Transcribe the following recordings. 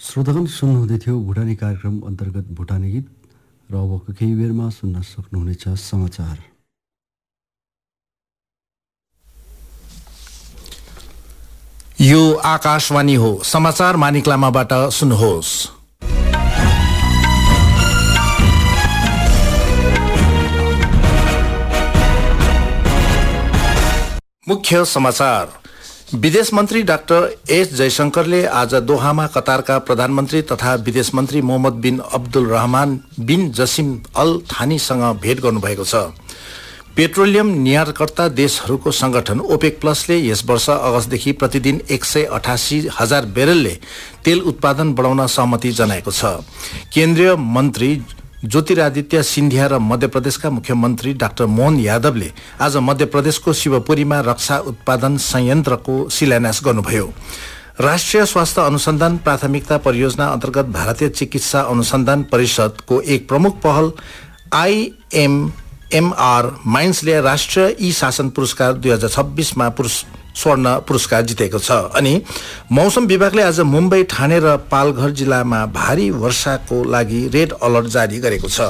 श्रोतागण सुन्नुहुँदै थियो भुटानी कार्यक्रम अन्तर्गत भुटानी गीत र अबको केही बेरमा सुन्न सक्नुहुनेछ समाचार। यो आकाशवाणी हो, समाचार मानिकलामाबाट सुन्नुहोस्। मुख्य समाचार। विदेश मन्त्री डाक्टर एस जयशंकरले आज दोहामा कतारका प्रधानमन्त्री तथा विदेश मन्त्री मोहम्मद बिन अब्दुल रहमान बिन जसिम अल थानीसँग भेट गर्नुभएको छ। पेट्रोलियम निर्यातकर्ता देशहरूको संगठन ओपेक प्लसले यस वर्ष अगस्तदेखि प्रतिदिन 188,000 ब्यारेलले तेल उत्पादन बढाउन सहमति जनाएको छ। केन्द्रीय मन्त्री ज्योतिरादित्य सिन्धिया र मध्य प्रदेशका मुख्यमन्त्री डाक्टर मोहन यादवले आज मध्य प्रदेशको शिवपुरीमा रक्षा उत्पादन संयन्त्रको शिलान्यास गर्नुभयो। राष्ट्रिय स्वास्थ्य अनुसन्धान प्राथमिकता परियोजना अन्तर्गत भारतीय चिकित्सा अनुसन्धान परिषदको एक प्रमुख पहल IMMR माइन्सले राष्ट्रिय ई शासन पुरस्कार 2026 मा स्वर्ण पुरस्कार जितेको छ। अनि मौसम विभागले आज मुम्बई, ठाणे र पालघर जिल्लामा भारी वर्षाको लागि रेड अलर्ट जारी गरेको छ।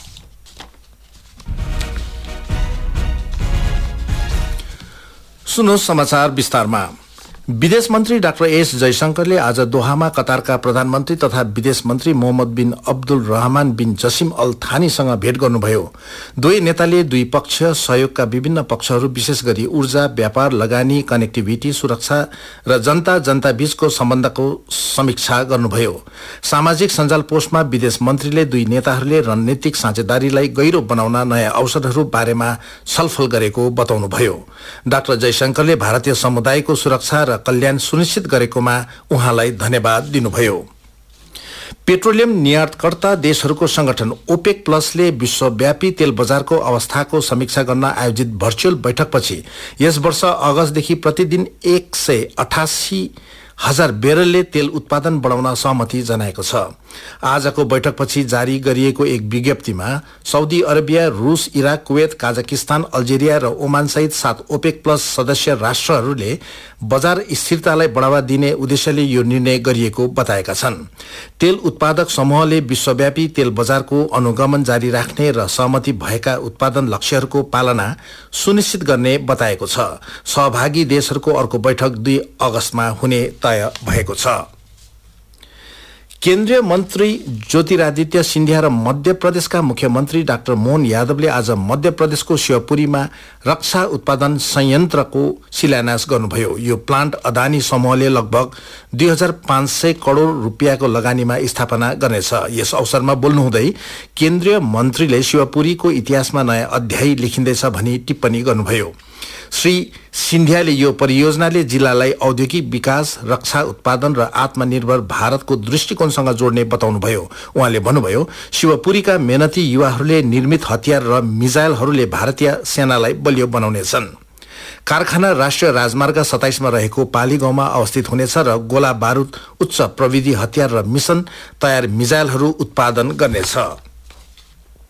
सुन्नुहोस् समाचार विस्तारमा। विदेश मन्त्री डाक्टर एस जयशंकरले आज दोहामा कतारका प्रधानमन्त्री तथा विदेश मन्त्री मोहम्मद बिन अब्दुल रहमान बिन जसिम अल थानीसँग भेट गर्नुभयो। दुवै नेताले द्विपक्षीय सहयोगका विभिन्न पक्षहरू विशेष गरी ऊर्जा, व्यापार, लगानी, कनेक्टिभिटी, सुरक्षा र जनता बीचको सम्बन्धको समीक्षा गर्नुभयो। सामाजिक सञ्जाल पोस्टमा विदेश मन्त्रीले दुई नेताहरूले रणनीतिक साझेदारीलाई गहिरो बनाउन नयाँ अवसरहरू बारेमा छलफल गरेको बताउनुभयो। डाक्टर जयशंकरले भारतीय समुदायको सुरक्षा र कल्याण सुनिश्चित गरेकोमा उहाँलाई धन्यवाद दिनुभयो। पेट्रोलियम निर्यातकर्ता देशहरूको संगठन ओपेक प्लसले विश्वव्यापी तेल बजारको अवस्थाको समीक्षा गर्न आयोजित भर्चुअल बैठकपछि यस वर्ष अगस्तदेखि प्रतिदिन 188,000 ब्यारेलले तेल उत्पादन बढाउन सहमति जनाएको छ। आजको बैठकपछि जारी गरिएको एक विज्ञप्तिमा साउदी अरेबिया, रूस, इराक, कुवेत, काजाकिस्तान, अल्जेरिया र ओमान सहित 7 ओपेक प्लस सदस्य राष्ट्रहरूले बजार स्थिरतालाई बढ़ावा दिने उद्देश्यले यो निर्णय गरिएको बताएका छन्। तेल उत्पादक समूहले विश्वव्यापी तेल बजारको अनुगमन जारी राख्ने र सहमति भएका उत्पादन लक्ष्यहरूको पालना सुनिश्चित गर्ने बताएको छ। सहभागी देशहरूको अर्को बैठक 2 अगस्तमा हुने तय भएको छ। केन्द्रीय मन्त्री ज्योतिरादित्य सिन्धिया र मध्य प्रदेशका मुख्यमन्त्री डाक्टर मोहन यादवले आज मध्य प्रदेशको शिवपुरीमा रक्षा उत्पादन संयन्त्रको शिलान्यास गर्नुभयो। यो प्लान्ट अदानी समूहले लगभग 2,500 करोड़ रुपियाँको लगानीमा स्थापना गर्नेछ। यस अवसरमा बोल्नुहुँदै केन्द्रीय मन्त्रीले शिवपुरीको इतिहासमा नयाँ अध्याय लेखिँदैछ भनी टिप्पणी गर्नुभयो। श्री सिन्धियाले यो परियोजनाले जिल्लालाई औद्योगिक विकास, रक्षा उत्पादन र आत्मनिर्भर भारतको दृष्टिकोणसँग जोड्ने बताउनुभयो। उहाँले भन्नुभयो, शिवपुरीका मेहनती युवाहरूले निर्मित हतियार र मिजाइलहरूले भारतीय सेनालाई बलियो बनाउनेछन्। कारखाना राष्ट्रिय राजमार्ग 27 मा रहेको पाली गाउँमा अवस्थित हुनेछ र गोला बारूद, उच्च प्रविधि हतियार र मिशन तयार मिजाइलहरू उत्पादन गर्नेछ।